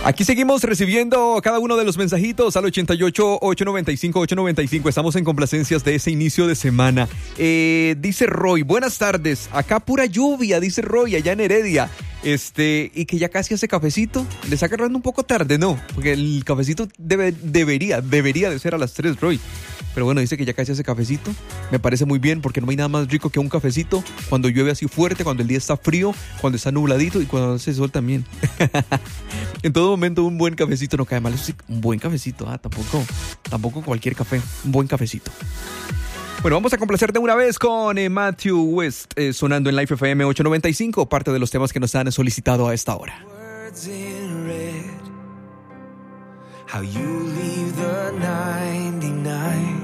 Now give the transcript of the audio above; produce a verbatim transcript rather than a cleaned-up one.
Aquí seguimos recibiendo cada uno de los mensajitos al ochenta y ocho, ochocientos noventa y cinco, ochocientos noventa y cinco. Estamos en complacencias de ese inicio de semana. Eh, dice Roy, buenas tardes. Acá pura lluvia, dice Roy, allá en Heredia. Este, y que ya casi hace cafecito. Le está agarrando un poco tarde, ¿no? Porque el cafecito debe, debería, debería de ser a las tres, Roy. Pero bueno, dice que ya casi hace cafecito. Me parece muy bien porque no hay nada más rico que un cafecito cuando llueve así fuerte, cuando el día está frío, cuando está nubladito y cuando hace sol también. En todo momento un buen cafecito no cae mal. Eso sí, un buen cafecito. Ah, tampoco, tampoco cualquier café. Un buen cafecito. Bueno, vamos a complacer de una vez con eh, Matthew West eh, sonando en Life F M ochocientos noventa y cinco, parte de los temas que nos han solicitado a esta hora. Words in red, how you leave the ninety-nine.